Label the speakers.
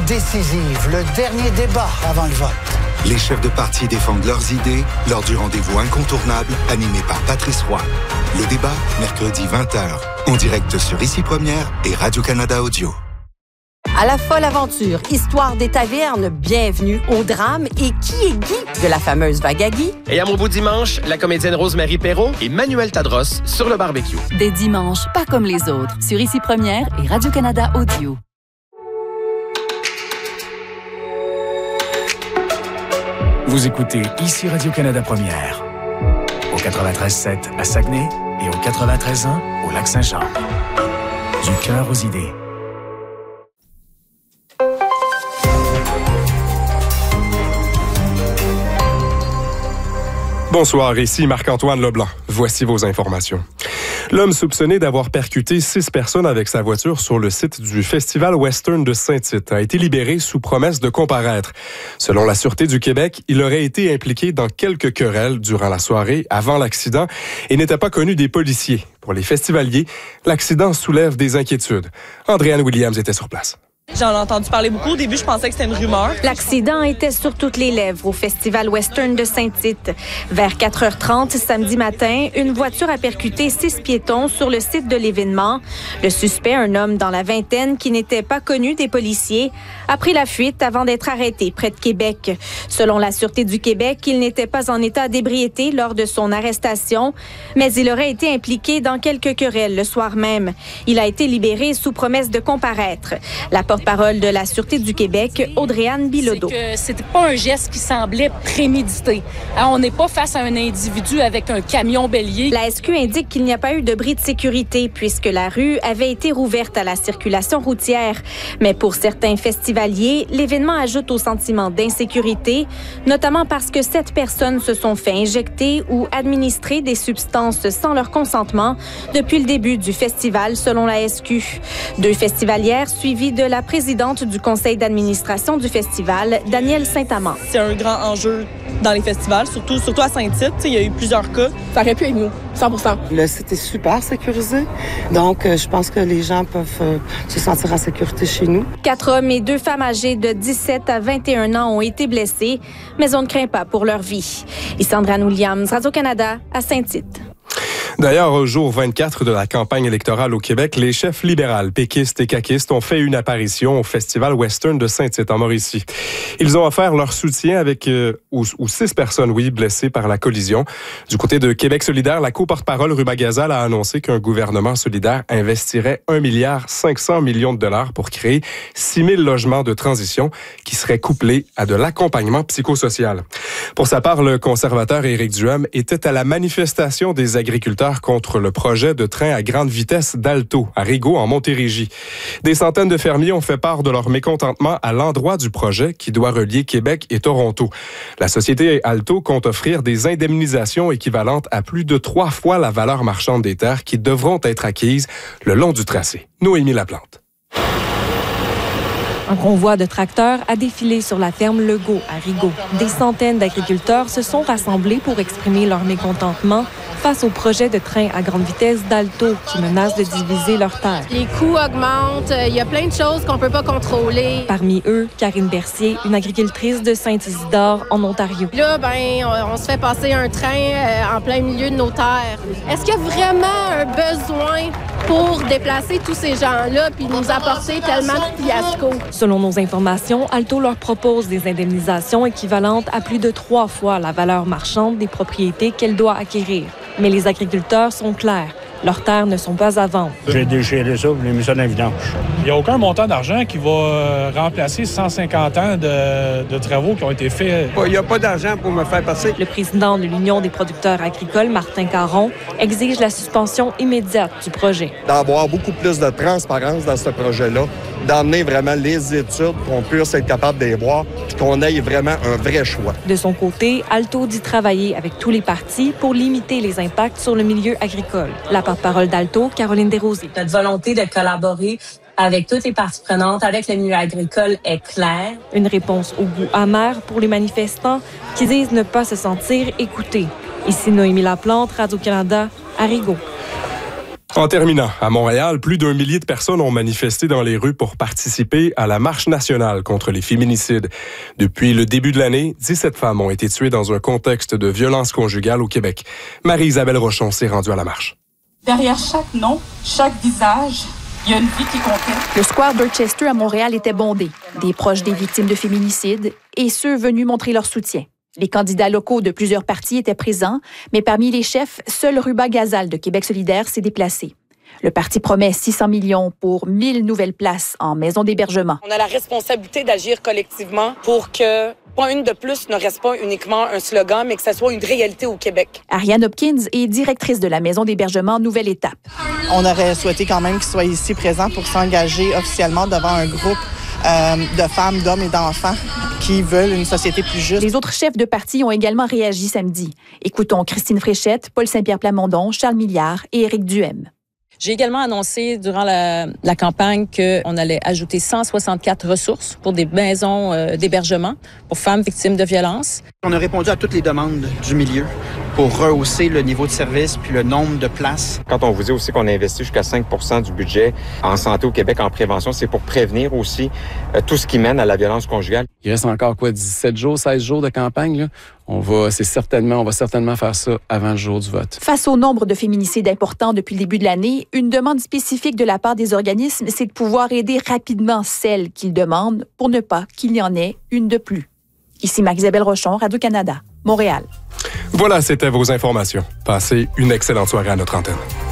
Speaker 1: décisive, le dernier débat avant le vote.
Speaker 2: Les chefs de parti défendent leurs idées lors du rendez-vous incontournable animé par Patrice Roy. Le débat, mercredi 20h, en direct sur Ici Première et Radio-Canada Audio.
Speaker 3: À la folle aventure, histoire des tavernes, bienvenue au drame et qui est Guy de la fameuse vague à Guy.
Speaker 4: Et à mon beau dimanche, la comédienne Rosemary Perrault et Manuel Tadros sur le barbecue.
Speaker 5: Des dimanches pas comme les autres, sur Ici Première et Radio-Canada Audio.
Speaker 6: Vous écoutez Ici Radio-Canada Première, au 93.7 à Saguenay et au 93.1 au Lac-Saint-Jean. Du cœur aux idées.
Speaker 7: Bonsoir, ici Marc-Antoine Leblanc. Voici vos informations. L'homme soupçonné d'avoir percuté 6 personnes avec sa voiture sur le site du Festival Western de Saint-Tite a été libéré sous promesse de comparaître. Selon la Sûreté du Québec, il aurait été impliqué dans quelques querelles durant la soirée avant l'accident et n'était pas connu des policiers. Pour les festivaliers, l'accident soulève des inquiétudes. Andréanne Williams était sur place.
Speaker 8: J'en ai entendu parler beaucoup. Au début, je pensais que c'était une rumeur.
Speaker 9: L'accident était sur toutes les lèvres au Festival Western de Saint-Tite. Vers 4h30 samedi matin, une voiture a percuté 6 piétons sur le site de l'événement. Le suspect, un homme dans la vingtaine qui n'était pas connu des policiers, a pris la fuite avant d'être arrêté près de Québec. Selon la Sûreté du Québec, il n'était pas en état d'ébriété lors de son arrestation, mais il aurait été impliqué dans quelques querelles le soir même. Il a été libéré sous promesse de comparaître. La porte-parole de la Sûreté du Québec, Audrey-Anne Bilodeau.
Speaker 10: C'était pas un geste qui semblait prémédité. Alors, on n'est pas face à un individu avec un camion bélier.
Speaker 9: La SQ indique qu'il n'y a pas eu de bris de sécurité puisque la rue avait été rouverte à la circulation routière. Mais pour certains festivaliers, l'événement ajoute au sentiment d'insécurité, notamment parce que 7 personnes se sont fait injecter ou administrer des substances sans leur consentement depuis le début du festival, selon la SQ. 2 festivalières suivies de la présidente du conseil d'administration du festival, Danielle Saint-Amand.
Speaker 8: C'est un grand enjeu dans les festivals, surtout à Saint-Tite. Il y a eu plusieurs cas.
Speaker 11: Ça aurait pu être nous, 100%.
Speaker 12: Le site est super sécurisé, donc je pense que les gens peuvent se sentir en sécurité chez nous.
Speaker 9: 4 hommes et 2 femmes âgées de 17 à 21 ans ont été blessés, mais on ne craint pas pour leur vie. Ici Andréanne Williams, Radio-Canada, à Saint-Tite.
Speaker 7: D'ailleurs, au jour 24 de la campagne électorale au Québec, les chefs libérales, péquistes et caquistes ont fait une apparition au Festival Western de Saint-Tite, en Mauricie. Ils ont offert leur soutien avec 6 personnes, blessées par la collision. Du côté de Québec solidaire, la co-porte-parole Ruba Gazal a annoncé qu'un gouvernement solidaire investirait 1,5 milliard pour créer 6 000 logements de transition qui seraient couplés à de l'accompagnement psychosocial. Pour sa part, le conservateur Éric Duhem était à la manifestation des agriculteurs contre le projet de train à grande vitesse d'Alto, à Rigaud, en Montérégie. Des centaines de fermiers ont fait part de leur mécontentement à l'endroit du projet qui doit relier Québec et Toronto. La société Alto compte offrir des indemnisations équivalentes à plus de 3 fois la valeur marchande des terres qui devront être acquises le long du tracé. Noémie Laplante.
Speaker 13: Un convoi de tracteurs a défilé sur la ferme Legault à Rigaud. Des centaines d'agriculteurs se sont rassemblés pour exprimer leur mécontentement face au projet de train à grande vitesse d'Alto qui menace de diviser leurs terres.
Speaker 14: Les coûts augmentent, il y a plein de choses qu'on ne peut pas contrôler.
Speaker 13: Parmi eux, Karine Bercier, une agricultrice de Saint-Isidore en Ontario.
Speaker 14: Là, on se fait passer un train en plein milieu de nos terres. Est-ce qu'il y a vraiment un besoin pour déplacer tous ces gens-là puis nous apporter tellement de fiasco?
Speaker 13: Selon nos informations, Alto leur propose des indemnisations équivalentes à plus de 3 fois la valeur marchande des propriétés qu'elle doit acquérir. Mais les agriculteurs sont clairs. Leurs terres ne sont pas à vendre.
Speaker 15: J'ai déchiré ça, j'ai mis ça dans la vidange.
Speaker 16: Il n'y a aucun montant d'argent qui va remplacer 150 ans de travaux qui ont été faits.
Speaker 15: Il n'y a pas d'argent pour me faire passer.
Speaker 13: Le président de l'Union des producteurs agricoles, Martin Caron, exige la suspension immédiate du projet.
Speaker 17: D'avoir beaucoup plus de transparence dans ce projet-là, d'emmener vraiment les études, qu'on puisse être capable de les voir, puis qu'on ait vraiment un vrai choix.
Speaker 13: De son côté, Alto dit travailler avec tous les partis pour limiter les impacts sur le milieu agricole. La porte-parole d'Alto, Caroline Desrosiers.
Speaker 18: Notre volonté de collaborer avec toutes les parties prenantes, avec le milieu agricole est claire.
Speaker 13: Une réponse au goût amer pour les manifestants qui disent ne pas se sentir écoutés. Ici Noémie Laplante, Radio-Canada, à Rigaud.
Speaker 7: En terminant, à Montréal, plus d'1 millier de personnes ont manifesté dans les rues pour participer à la marche nationale contre les féminicides. Depuis le début de l'année, 17 femmes ont été tuées dans un contexte de violence conjugale au Québec. Marie-Isabelle Rochon s'est rendue à la marche.
Speaker 19: Derrière chaque nom, chaque visage, il y a une vie qui comptait.
Speaker 20: Le square Dorchester à Montréal était bondé. Des proches des victimes de féminicides et ceux venus montrer leur soutien. Les candidats locaux de plusieurs partis étaient présents, mais parmi les chefs, seul Ruba Gazal de Québec solidaire s'est déplacé. Le parti promet 600 millions pour 1000 nouvelles places en maisons d'hébergement.
Speaker 12: On a la responsabilité d'agir collectivement pour que Point une de plus ne reste pas uniquement un slogan, mais que ça soit une réalité au Québec.
Speaker 20: Ariane Hopkins est directrice de la maison d'hébergement Nouvelle Étape.
Speaker 21: On aurait souhaité quand même qu'il soit ici présent pour s'engager officiellement devant un groupe de femmes, d'hommes et d'enfants qui veulent une société plus juste.
Speaker 20: Les autres chefs de parti ont également réagi samedi. Écoutons Christine Fréchette, Paul Saint-Pierre Plamondon, Charles Milliard et Éric Duhem.
Speaker 22: J'ai également annoncé durant la campagne qu'on allait ajouter 164 ressources pour des maisons d'hébergement pour femmes victimes de violences.
Speaker 23: On a répondu à toutes les demandes du milieu pour rehausser le niveau de service puis le nombre de places.
Speaker 24: Quand on vous dit aussi qu'on a investi jusqu'à 5% du budget en santé au Québec, en prévention, c'est pour prévenir aussi tout ce qui mène à la violence conjugale.
Speaker 25: Il reste encore 17 jours, 16 jours de campagne, là? On va certainement faire ça avant le jour du vote.
Speaker 20: Face au nombre de féminicides importants depuis le début de l'année, une demande spécifique de la part des organismes, c'est de pouvoir aider rapidement celles qu'ils demandent pour ne pas qu'il y en ait une de plus. Ici Marie-Isabelle Rochon, Radio-Canada, Montréal.
Speaker 7: Voilà, c'était vos informations. Passez une excellente soirée à notre antenne.